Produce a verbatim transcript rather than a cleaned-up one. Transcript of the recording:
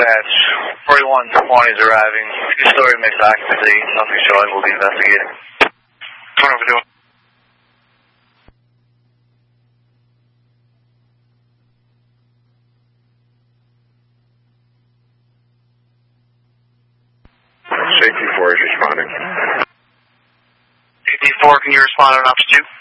Dispatch, forty-one twenty is arriving. Two-story mixed occupancy. Nothing showing. We'll be investigating. What are we doing? Safety four is responding. Safety four, can you respond on Ops two?